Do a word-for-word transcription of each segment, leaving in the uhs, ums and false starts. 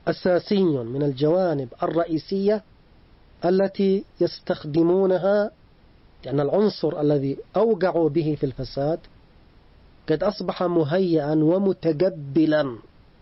أساسي من الجوانب الرئيسية التي يستخدمونها، لأن العنصر الذي أوقعوا به في الفساد قد أصبح مهيئا ومتقبلا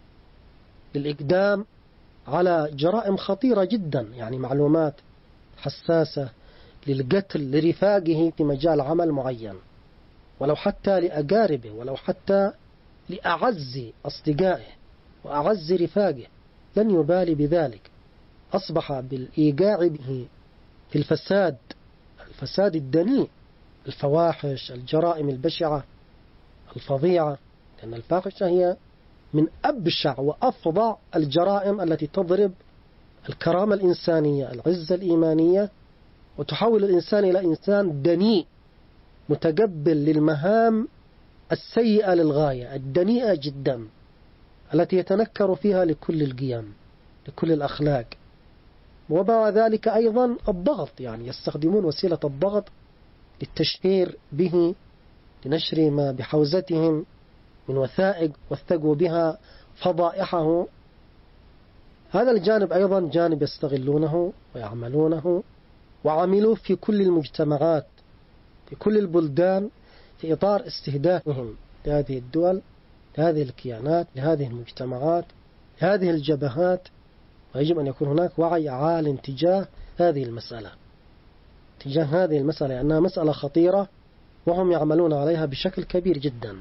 للإقدام على جرائم خطيرة جدا، يعني معلومات حساسة للقتل لرفاقه في مجال عمل معين، ولو حتى لأقاربه، ولو حتى لأعز أصدقائه وأعز رفاقه، لن يبالي بذلك. أصبح بالإيقاع به في الفساد، الفساد الدنيء، الفواحش، الجرائم البشعة الفظيعة، لأن الفاحشة هي من أبشع وأفظع الجرائم التي تضرب الكرامة الإنسانية، العزة الإيمانية، وتحول الإنسان إلى إنسان دنيء متقبل للمهام السيئة للغاية، الدنيئة جدا، التي يتنكر فيها لكل القيم، لكل الأخلاق. ومع ذلك أيضا الضغط، يعني يستخدمون وسيلة الضغط للتشهير به، لنشر ما بحوزتهم من وثائق وثقوا بها فضائحه. هذا الجانب أيضا جانب يستغلونه ويعملونه، وعملوا في كل المجتمعات، في كل البلدان، في إطار استهدافهم لهذه الدول، لهذه الكيانات، لهذه المجتمعات، لهذه الجبهات. ويجب أن يكون هناك وعي عال تجاه هذه المسألة، تجاه هذه المسألة، لأنها مسألة خطيرة وهم يعملون عليها بشكل كبير جدا.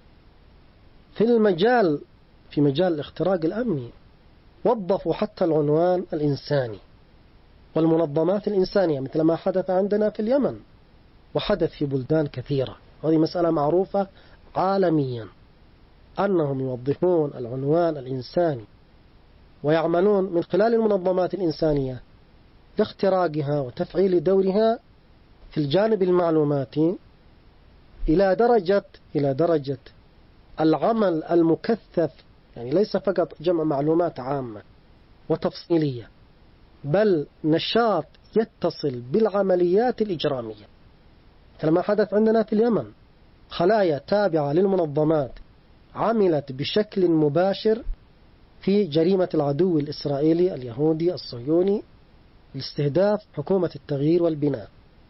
في المجال في مجال الاختراق الأمني وظفوا حتى العنوان الإنساني والمنظمات الإنسانية، مثل ما حدث عندنا في اليمن وحدث في بلدان كثيرة. هذه مسألة معروفة عالميا أنهم يوظفون العنوان الإنساني ويعملون من خلال المنظمات الإنسانية لاختراقها وتفعيل دورها في الجانب المعلوماتي إلى درجة إلى درجة العمل المكثف، يعني ليس فقط جمع معلومات عامة وتفصيلية، بل نشاط يتصل بالعمليات الإجرامية، كما حدث عندنا في اليمن. خلايا تابعة للمنظمات عملت بشكل مباشر في جريمة العدو الإسرائيلي اليهودي الصهيوني لاستهداف حكومة التغيير والبناء.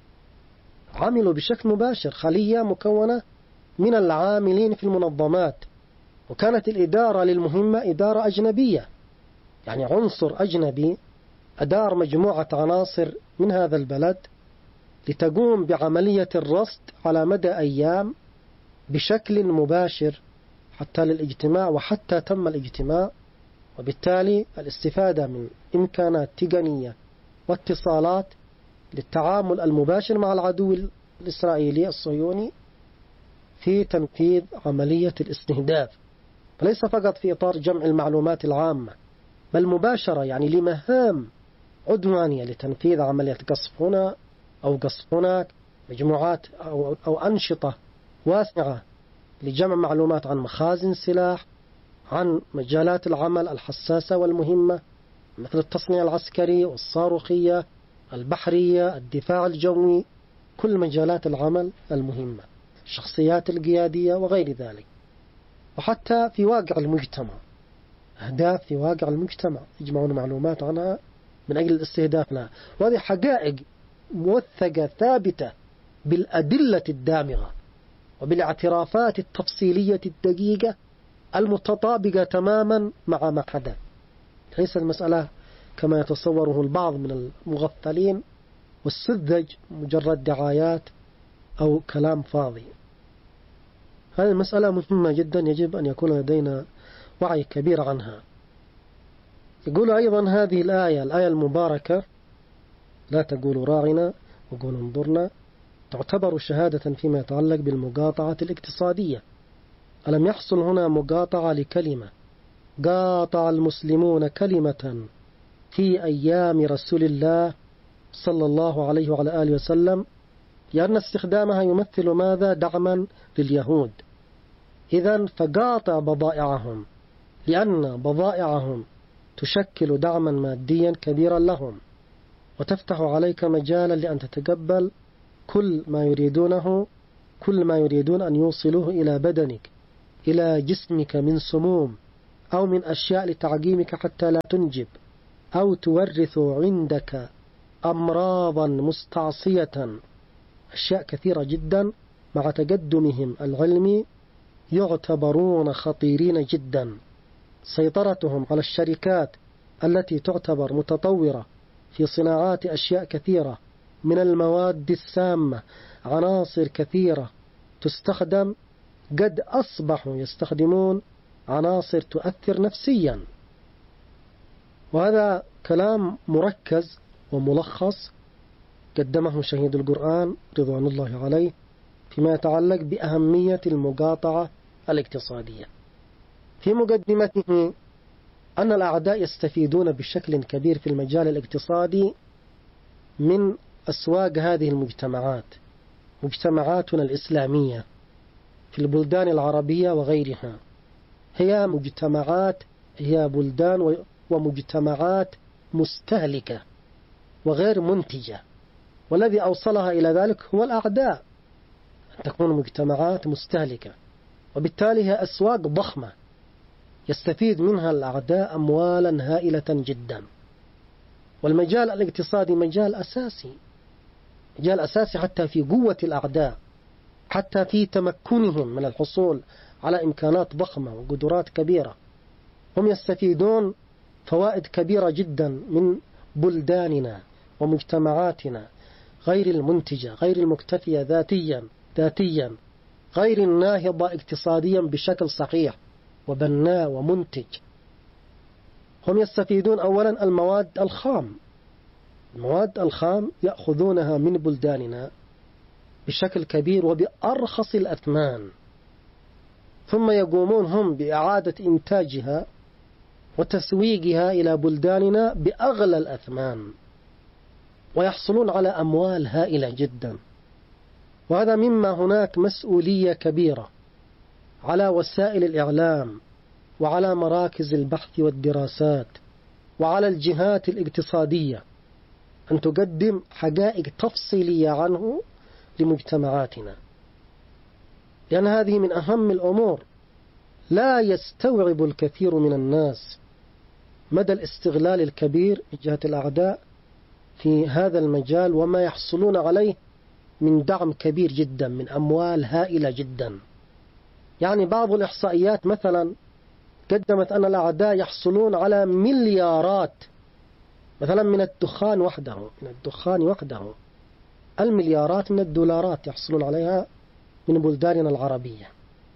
عملوا بشكل مباشر، خلية مكونة من العاملين في المنظمات، وكانت الإدارة للمهمة إدارة أجنبية، يعني عنصر أجنبي أدار مجموعة عناصر من هذا البلد لتقوم بعملية الرصد على مدى أيام بشكل مباشر حتى للاجتماع، وحتى تم الاجتماع، وبالتالي الاستفادة من إمكانات تقنية واتصالات للتعامل المباشر مع العدو الإسرائيلي الصهيوني في تنفيذ عملية الاستهداف، فليس فقط في إطار جمع المعلومات العامة، بل مباشرة، يعني لمهام عدوانية لتنفيذ عملية قصف هنا أو قصف هناك، مجموعات أو, أو أنشطة واسعة لجمع معلومات عن مخازن سلاح، عن مجالات العمل الحساسة والمهمة مثل التصنيع العسكري والصاروخية، البحرية، الدفاع الجوي، كل مجالات العمل المهمة، الشخصيات القيادية وغير ذلك. وحتى في واقع المجتمع، أهداف في واقع المجتمع يجمعون معلومات عنها من أجل الاستهداف لها، وهذه حقائق موثقة ثابتة بالأدلة الدامغة وبالاعترافات التفصيلية الدقيقة المتطابقة تماما مع ما حدث. ليس المسألة كما يتصوره البعض من المغفلين والسذج مجرد دعايات أو كلام فاضي. هذه المسألة مهمة جدا، يجب أن يكون لدينا وعي كبير عنها. يقول أيضا هذه الآية الآية المباركة: لا تقولوا راعنا وقولوا انظرنا، تعتبر شهادة فيما يتعلق بالمقاطعة الاقتصادية. ألم يحصل هنا مقاطعة لكلمة قاطع المسلمون كلمة في أيام رسول الله صلى الله عليه وعلى آله وسلم، لأن استخدامها يمثل ماذا؟ دعما لليهود. إذن فقاطع بضائعهم، لأن بضائعهم تشكل دعما ماديا كبيرا لهم، وتفتح عليك مجالا لأن تتقبل كل ما يريدونه، كل ما يريدون أن يوصلوه إلى بدنك، إلى جسمك من سموم أو من أشياء لتعقيمك حتى لا تنجب، أو تورث عندك أمراضا مستعصية. أشياء كثيرة جدا مع تقدمهم العلمي يعتبرون خطيرين جدا. سيطرتهم على الشركات التي تعتبر متطورة في صناعات أشياء كثيرة من المواد السامة، عناصر كثيرة تستخدم، قد أصبحوا يستخدمون عناصر تؤثر نفسيا. وهذا كلام مركز وملخص قدمه شهيد القرآن رضوان الله عليه فيما يتعلق بأهمية المقاطعة الاقتصادية. في مقدمته أن الأعداء يستفيدون بشكل كبير في المجال الاقتصادي من أسواق هذه المجتمعات، مجتمعاتنا الإسلامية في البلدان العربية وغيرها. هي مجتمعات هي بلدان ومجتمعات مستهلكة وغير منتجة، والذي أوصلها إلى ذلك هو الأعداء، أن تكون مجتمعات مستهلكة، وبالتالي هي أسواق ضخمة يستفيد منها الأعداء أموالا هائلة جدا. والمجال الاقتصادي مجال أساسي، مجال أساسي حتى في قوة الأعداء، حتى في تمكنهم من الحصول على إمكانات ضخمة وقدرات كبيرة. هم يستفيدون فوائد كبيرة جدا من بلداننا ومجتمعاتنا غير المنتجة، غير المكتفية ذاتيا ذاتيا غير الناهضة اقتصاديا بشكل صحيح وبناء ومنتج. هم يستفيدون أولا المواد الخام، المواد الخام يأخذونها من بلداننا بشكل كبير وبأرخص الأثمان، ثم يقومون هم بإعادة إنتاجها وتسويقها إلى بلداننا بأغلى الأثمان، ويحصلون على أموال هائلة جدا. وهذا مما هناك مسؤولية كبيرة على وسائل الإعلام وعلى مراكز البحث والدراسات وعلى الجهات الاقتصادية أن تقدم حقائق تفصيلية عنه لمجتمعاتنا، لأن هذه من أهم الأمور. لا يستوعب الكثير من الناس مدى الاستغلال الكبير من جهة الأعداء في هذا المجال، وما يحصلون عليه من دعم كبير جدا، من أموال هائلة جدا. يعني بعض الإحصائيات مثلا قدمت أن الأعداء يحصلون على مليارات مثلا من الدخان وحده، من الدخان وحده المليارات من الدولارات يحصلون عليها من بلداننا العربية.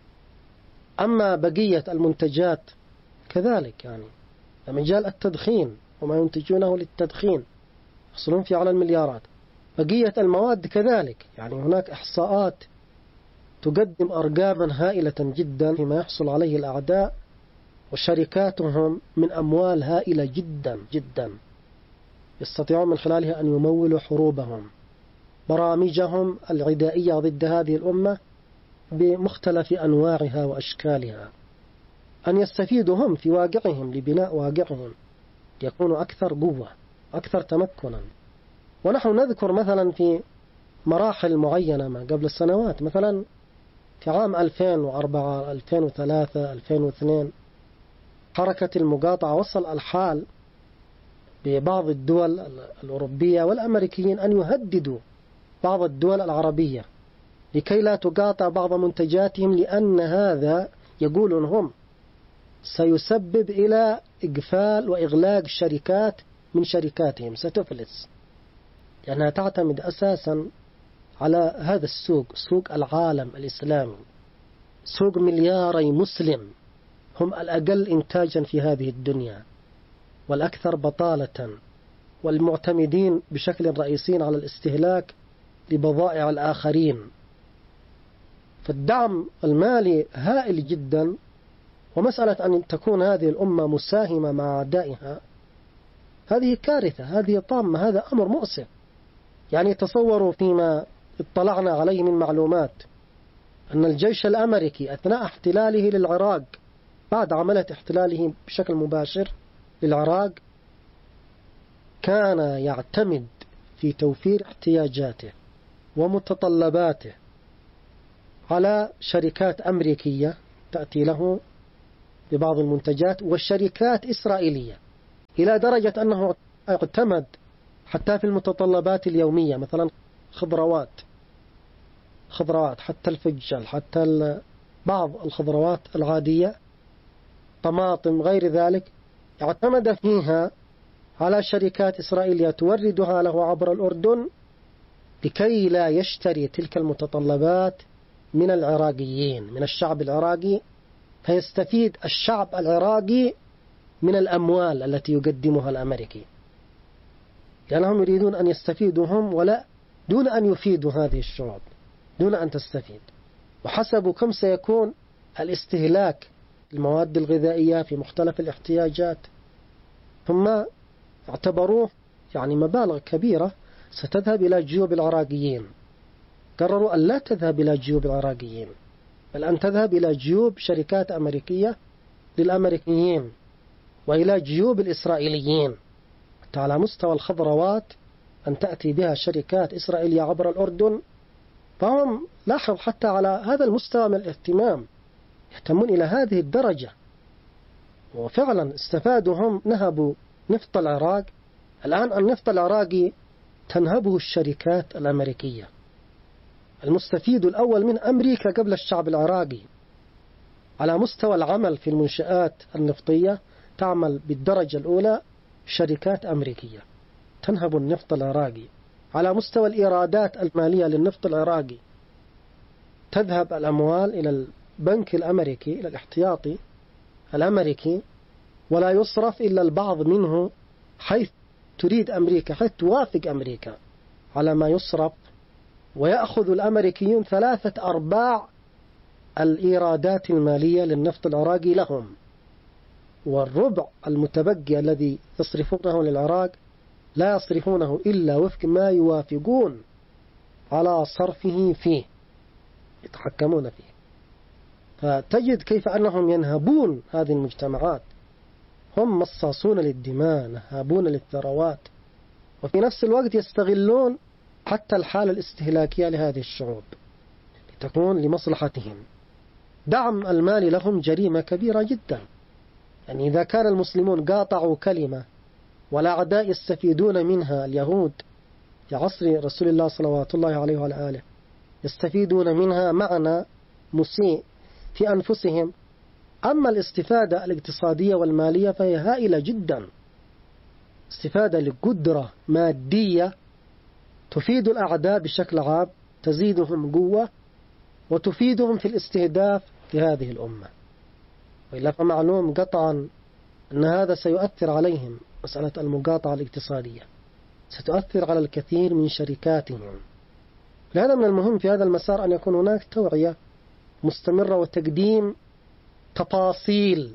أما بقية المنتجات كذلك، يعني مجال التدخين وما ينتجونه للتدخين يحصلون فيه على المليارات. بقية المواد كذلك، يعني هناك إحصاءات تقدم أرقاما هائلة جدا فيما يحصل عليه الأعداء وشركاتهم من أموال هائلة جدا جدا، يستطيعون من خلالها أن يمولوا حروبهم، برامجهم العدائية ضد هذه الأمة بمختلف أنواعها وأشكالها، أن يستفيدوا هم في واقعهم لبناء واقعهم ليكونوا أكثر قوة أكثر تمكنا. ونحن نذكر مثلا في مراحل معينة ما قبل السنوات، مثلا في عام ألفين وأربعة ألفين وثلاثة ألفين واثنين حركة المقاطعة وصل الحال ببعض الدول الأوروبية والأمريكيين أن يهددوا بعض الدول العربية لكي لا تقاطع بعض منتجاتهم، لأن هذا يقولون هم سيسبب إلى إقفال وإغلاق شركات من شركاتهم، ستفلس، لأنها تعتمد أساسا على هذا السوق، سوق العالم الإسلامي، سوق ملياري مسلم، هم الأقل إنتاجا في هذه الدنيا والأكثر بطالة، والمعتمدين بشكل رئيسي على الاستهلاك لبضائع الآخرين. فالدعم المالي هائل جدا، ومسألة أن تكون هذه الأمة مساهمة مع أعدائها هذه كارثة، هذه طامة، هذا أمر مؤسف. يعني تصوروا فيما اطلعنا عليه من معلومات أن الجيش الأمريكي أثناء احتلاله للعراق، بعد عملية احتلاله بشكل مباشر للعراق، كان يعتمد في توفير احتياجاته ومتطلباته على شركات أمريكية تأتي له ببعض المنتجات والشركات إسرائيلية، إلى درجة أنه اعتمد حتى في المتطلبات اليومية، مثلا خضروات خضروات حتى الفجل، حتى بعض الخضروات العادية، طماطم غير ذلك، اعتمد فيها على شركات إسرائيلية توردها له عبر الأردن لكي لا يشتري تلك المتطلبات من العراقيين، من الشعب العراقي، فيستفيد الشعب العراقي من الأموال التي يقدمها الأمريكي، لأنهم يريدون أن يستفيدوا هم ولا دون أن يفيدوا هذه الشعوب، دون أن تستفيد. وحسبوا كم سيكون الاستهلاك المواد الغذائية في مختلف الاحتياجات، ثم اعتبروه يعني مبالغ كبيرة ستذهب إلى جيوب العراقيين. قرروا أن لا تذهب إلى جيوب العراقيين، بل أن تذهب إلى جيوب شركات أمريكية للأمريكيين، وإلى جيوب الإسرائيليين، حتى على مستوى الخضروات أن تأتي بها شركات إسرائيلية عبر الأردن. فهم لاحظ حتى على هذا المستوى من الاهتمام، يهتمون إلى هذه الدرجة، وفعلا استفادوا هم، نهبوا نفط العراق. الآن النفط العراقي تنهبه الشركات الأمريكية، المستفيد الأول من أمريكا قبل الشعب العراقي. على مستوى العمل في المنشآت النفطية تعمل بالدرجة الأولى شركات أمريكية تنهب النفط العراقي. على مستوى الإيرادات المالية للنفط العراقي تذهب الأموال إلى البنك الأمريكي، إلى الاحتياطي الأمريكي، ولا يصرف إلا البعض منه حيث تريد أمريكا، حيث توافق أمريكا على ما يصرف، ويأخذ الأمريكيون ثلاثة أرباع الإيرادات المالية للنفط العراقي لهم، والربع المتبقي الذي يصرفونه للعراق لا يصرفونه إلا وفق ما يوافقون على صرفه فيه، يتحكمون فيه. فتجد كيف أنهم ينهبون هذه المجتمعات، هم مصاصون للدماء، نهابون للثروات، وفي نفس الوقت يستغلون حتى الحالة الاستهلاكية لهذه الشعوب لتكون لمصلحتهم. دعم المال لهم جريمة كبيرة جدا. يعني إذا كان المسلمون قاطعوا كلمة والأعداء يستفيدون منها، اليهود في عصر رسول الله صلوات الله عليه وعلى آله يستفيدون منها معنى مسيء في أنفسهم، أما الاستفادة الاقتصادية والمالية فهي هائلة جدا، استفادة لقدرة مادية تفيد الأعداء بشكل عام، تزيدهم قوة وتفيدهم في الاستهداف لهذه الأمة. وإلا فمعلوم قطعا أن هذا سيؤثر عليهم، مسألة المقاطعة الاقتصادية ستؤثر على الكثير من شركاتهم. لهذا من المهم في هذا المسار أن يكون هناك توعية مستمرة وتقديم تفاصيل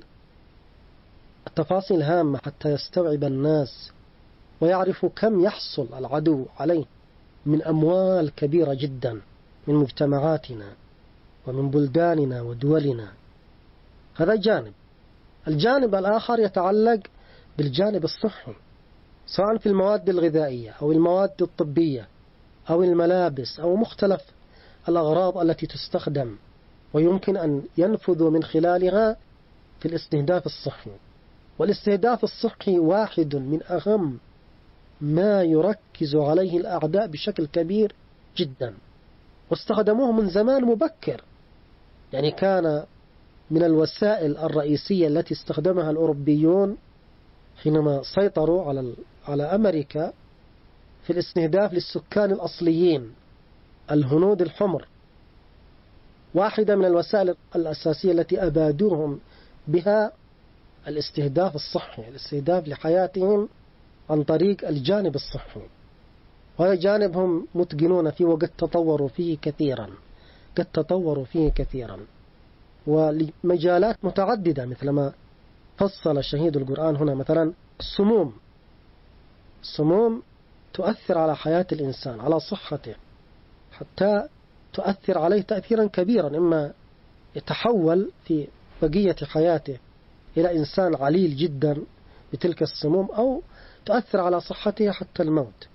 التفاصيل هامة حتى يستوعب الناس ويعرفوا كم يحصل العدو عليه من أموال كبيرة جدا من مجتمعاتنا ومن بلداننا ودولنا. هذا جانب. الجانب الآخر يتعلق بالجانب الصحي، سواء في المواد الغذائية أو المواد الطبية أو الملابس أو مختلف الأغراض التي تستخدم ويمكن أن ينفذوا من خلالها في الاستهداف الصحي. والاستهداف الصحي واحد من أهم ما يركز عليه الأعداء بشكل كبير جدا، واستخدموه من زمان مبكر. يعني كان من الوسائل الرئيسية التي استخدمها الأوروبيون حينما سيطروا على على أمريكا في الاستهداف للسكان الأصليين الهنود الحمر. واحدة من الوسائل الأساسية التي أبادوهم بها الاستهداف الصحي، الاستهداف لحياتهم عن طريق الجانب الصحي، وهذا جانب هم متقنون فيه وقد تطوروا فيه كثيرا قد تطوروا فيه كثيرا ولمجالات متعددة، مثل ما فصل شهيد القرآن هنا. مثلا السموم السموم تؤثر على حياة الإنسان، على صحته، حتى تؤثر عليه تأثيرا كبيرا، إما يتحول في بقية حياته إلى إنسان عليل جدا بتلك السموم، أو تؤثر على صحته حتى الموت،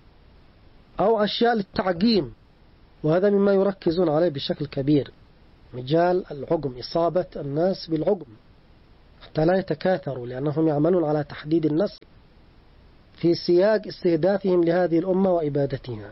أو أشياء للتعقيم، وهذا مما يركزون عليه بشكل كبير، مجال العقم، إصابة الناس بالعقم حتى لا يتكاثروا، لأنهم يعملون على تحديد النسل في سياق استهدافهم لهذه الأمة وإبادتها.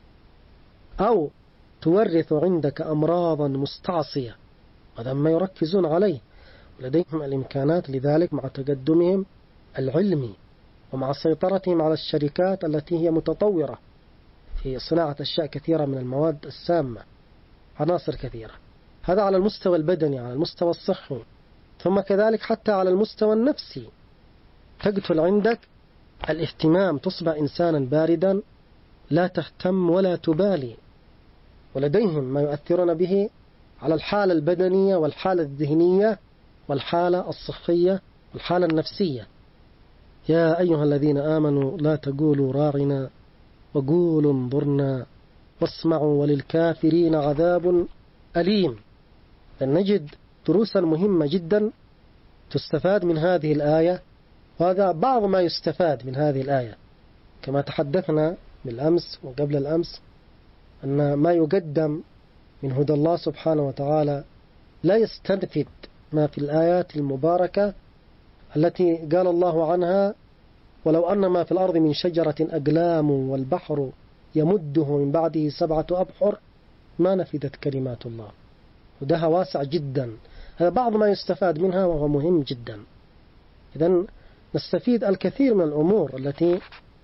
أو تورث عندك أمراضا مستعصية، هذا ما يركزون عليه، ولديهم الإمكانات لذلك مع تقدمهم العلمي ومع سيطرتهم على الشركات التي هي متطورة في صناعة أشياء كثيرة من المواد السامة، عناصر كثيرة. هذا على المستوى البدني، على المستوى الصحي، ثم كذلك حتى على المستوى النفسي. تقتل عندك الاهتمام، تصبح إنسانا باردا لا تهتم ولا تبالي، ولديهم ما يؤثرون به على الحالة البدنية والحالة الذهنية والحالة الصحية والحالة النفسية. يا أيها الذين آمنوا لا تقولوا راعنا وقولوا انظرنا واسمعوا وللكافرين عذاب أليم. نجد دروسا مهمة جدا تستفاد من هذه الآية، وهذا بعض ما يستفاد من هذه الآية. كما تحدثنا بالأمس وقبل الأمس أن ما يقدم من هدى الله سبحانه وتعالى لا يستنفد ما في الآيات المباركة التي قال الله عنها: ولو أن ما في الأرض من شجرة أقلام والبحر يمده من بعده سبعة أبحر ما نفدت كلمات الله. ودها واسع جدا، هذا بعض ما يستفاد منها وهو مهم جدا. إذن نستفيد الكثير من الأمور التي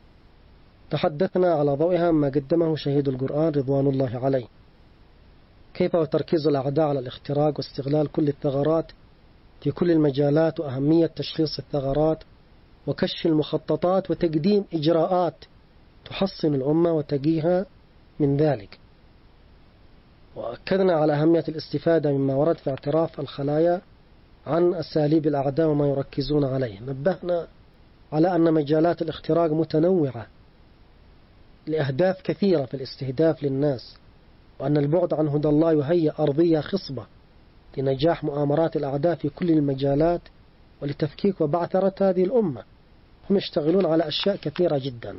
تحدثنا على ضوئها ما قدمه شهيد القرآن رضوان الله عليه. كيف وتركيز الأعداء على الاختراق واستغلال كل الثغرات في كل المجالات، وأهمية تشخيص الثغرات وكشف المخططات وتقديم إجراءات تحصن الأمة وتقيها من ذلك. وأكدنا على أهمية الاستفادة مما ورد في اعتراف الخلايا عن أساليب الأعداء وما يركزون عليه. نبهنا على أن مجالات الاختراق متنوعة لأهداف كثيرة في الاستهداف للناس، وأن البعد عن هدى الله يهيئ أرضية خصبة لنجاح مؤامرات الأعداء في كل المجالات ولتفكيك وبعثرة هذه الأمة. هم يشتغلون على أشياء كثيرة جدا.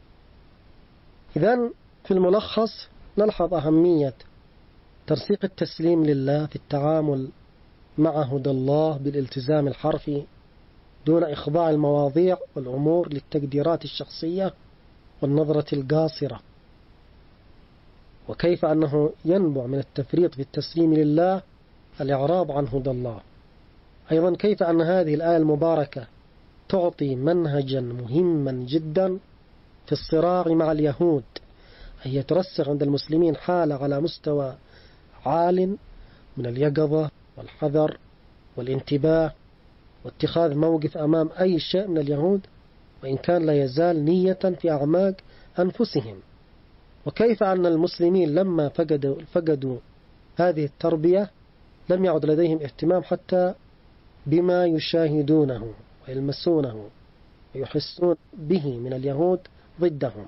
إذن في الملخص نلحظ أهمية ترسيخ التسليم لله في التعامل مع هدى الله بالالتزام الحرفي دون إخضاع المواضيع والأمور للتقديرات الشخصية والنظرة القاصرة، وكيف أنه ينبع من التفريط في التسليم لله الإعراض عن هدى الله. أيضا كيف أن هذه الآية المباركة تعطي منهجا مهما جدا في الصراع مع اليهود، هي ترسخ عند المسلمين حالة على مستوى عال من اليقظة والحذر والانتباه واتخاذ موقف أمام أي شيء من اليهود، وإن كان لا يزال نية في أعماق أنفسهم. وكيف أن المسلمين لما فقدوا, فقدوا هذه التربية لم يعد لديهم اهتمام حتى بما يشاهدونه ويلمسونه ويحسون به من اليهود ضدهم.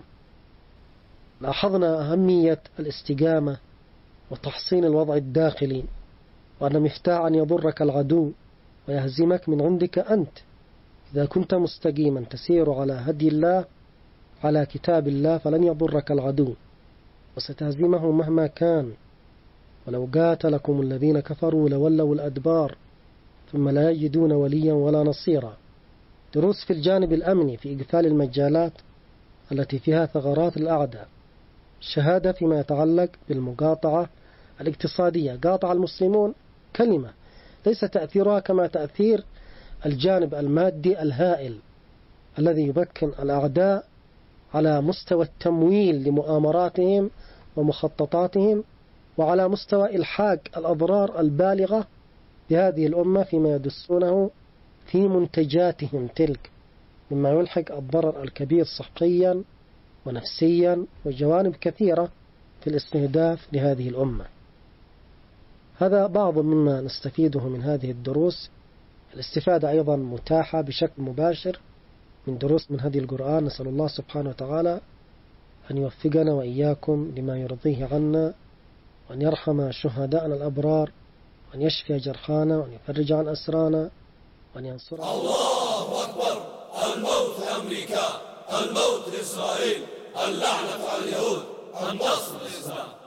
لاحظنا أهمية الاستقامة وتحصين الوضع الداخلي، وأن مفتاح أن يضرك العدو ويهزمك من عندك أنت. إذا كنت مستقيما تسير على هدي الله على كتاب الله فلن يضرك العدو وستهزمه مهما كان. ولو قاتلكم الذين كفروا لولوا الأدبار ثم لا يجدون وليا ولا نصيرا. دروس في الجانب الأمني في إقفال المجالات التي فيها ثغرات الأعداء. شهادة فيما يتعلق بالمقاطعة الاقتصادية. قاطع المسلمون كلمة ليس تأثيرها كما تأثير الجانب المادي الهائل الذي يمكن الأعداء على مستوى التمويل لمؤامراتهم ومخططاتهم، وعلى مستوى إلحاق الأضرار البالغة بهذه الأمة فيما يدسونه في منتجاتهم تلك، مما يلحق الضرر الكبير صحيا ونفسيا وجوانب كثيرة في الاستهداف لهذه الأمة. هذا بعض مما نستفيده من هذه الدروس. الاستفادة أيضا متاحة بشكل مباشر من دروس من هدي القرآن. نسأل الله سبحانه وتعالى أن يوفقنا وإياكم لما يرضيه عنا، وأن يرحم شهداءنا الأبرار، وأن يشفي جرحانا، وأن يفرج عن أسرانا، وأن ينصرنا. الله أكبر. الموت لأمريكا، الموت لإسرائيل، اللعنة على اليهود، النصر للإسلام.